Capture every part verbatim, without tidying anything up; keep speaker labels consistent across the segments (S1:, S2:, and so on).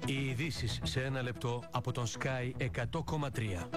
S1: Οι ειδήσεις σε ένα λεπτό από τον Sky εκατό κόμμα τρία.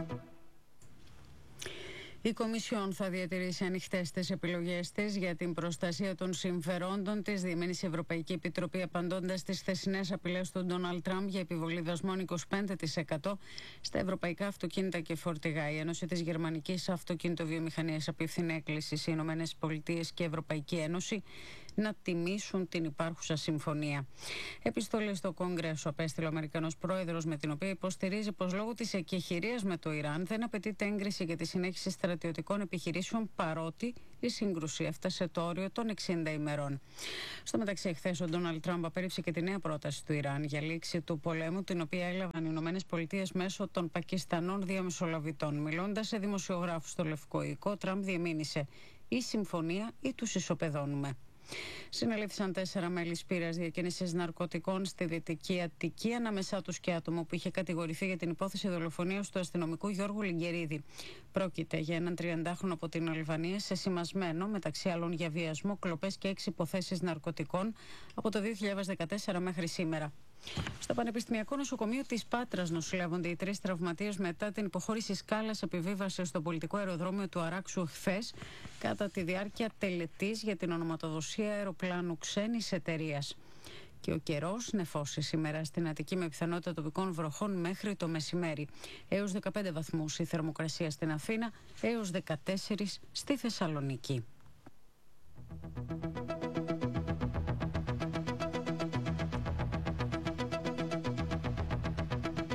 S2: Η Κομισιόν θα διατηρήσει ανοιχτές τις επιλογές της για την προστασία των συμφερόντων της, διεμένει η Ευρωπαϊκή Επιτροπή, απαντώντας στις χθεσινές απειλές του Ντόναλντ Τραμπ για επιβολή δασμών είκοσι πέντε τοις εκατό στα ευρωπαϊκά αυτοκίνητα και φορτηγά. Η Ένωση της Γερμανικής Αυτοκινητοβιομηχανίας απίφθινε έκκληση στις Ηνωμένες Πολιτείες και Ευρωπαϊκή Ένωση να τιμήσουν την υπάρχουσα συμφωνία. Επιστολή στο Κόγκρεσο απέστειλε ο Αμερικανός Πρόεδρος, με την οποία υποστηρίζει πως λόγω της εκεχηρίας με το Ιράν δεν απαιτείται έγκριση για τη συνέχιση στρατιωτικών επιχειρήσεων, παρότι η σύγκρουση έφτασε το όριο των εξήντα ημερών. Στο μεταξύ, εχθές ο Ντόναλντ Τραμπ απέρριψε και τη νέα πρόταση του Ιράν για λήξη του πολέμου, την οποία έλαβαν οι Ηνωμένες Πολιτείες μέσω των Πακιστανών διαμεσολαβητών. Μιλώντας σε δημοσιογράφους στο Λευκό Οίκο, Τραμπ διεμήνυσε: «Η συμφωνία ή τους ισοπεδώνουμε». Συνελήφθησαν τέσσερα μέλη σπήρας διακίνησης ναρκωτικών στη Δυτική Αττική, ανάμεσά τους και άτομο που είχε κατηγορηθεί για την υπόθεση δολοφονίας του αστυνομικού Γιώργου Λιγκερίδη. Πρόκειται για έναν τριαντάχρονο από την Αλβανία, σεσημασμένο μεταξύ άλλων για βιασμό, κλοπές και έξι υποθέσεις ναρκωτικών από το δύο χιλιάδες δεκατέσσερα μέχρι σήμερα. Στο Πανεπιστημιακό Νοσοκομείο της Πάτρας νοσηλεύονται οι τρεις τραυματίες μετά την υποχώρηση σκάλας επιβίβασης στο πολιτικό αεροδρόμιο του Αράξου χθες, κατά τη διάρκεια τελετής για την ονοματοδοσία αεροπλάνου ξένης εταιρείας. Και ο καιρός νεφώσει σήμερα στην Αττική, με πιθανότητα τοπικών βροχών μέχρι το μεσημέρι. Έως δεκαπέντε βαθμούς η θερμοκρασία στην Αθήνα, έως δεκατέσσερα στη Θεσσαλονίκη.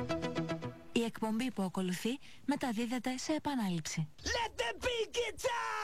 S3: Η εκπομπή που ακολουθεί μεταδίδεται σε επανάληψη.
S4: Let the beat get down!